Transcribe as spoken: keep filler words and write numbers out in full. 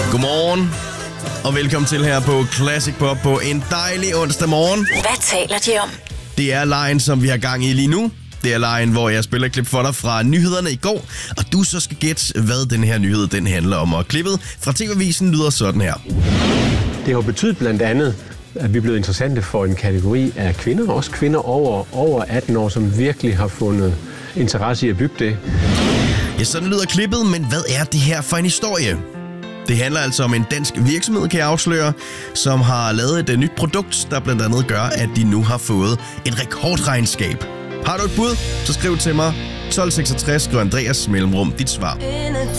Godmorgen, og velkommen til her på Classic Pop på en dejlig onsdag morgen. Hvad taler de om? Det er lejen, som vi har gang i lige nu. Det er lejen, hvor jeg spiller et klip for dig fra nyhederne i går, og du så skal gætte, hvad den her nyhed den handler om. Og klippet fra T V-avisen lyder sådan her. Det har betydet blandt andet, at vi er blevet interessante for en kategori af kvinder, også kvinder over, over atten år, som virkelig har fundet interesse i at bygge det. Ja, sådan lyder klippet, men hvad er det her for en historie? Det handler altså om en dansk virksomhed, kan jeg afsløre, som har lavet et nyt produkt, der blandt andet gør, at de nu har fået et rekordregnskab. Har du et bud, så skriv til mig tolv seksogtres, skriv Andreas mellemrum dit svar.